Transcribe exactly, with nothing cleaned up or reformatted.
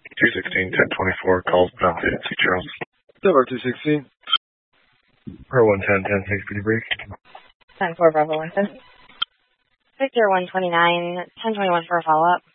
two sixteen, ten twenty-four, calls bound to Saint Charles. Denver two sixteen. Per one ten, ten six, pretty brief. ten four, Bravo one ten. Victor one twenty-nine, ten twenty-one for a follow-up.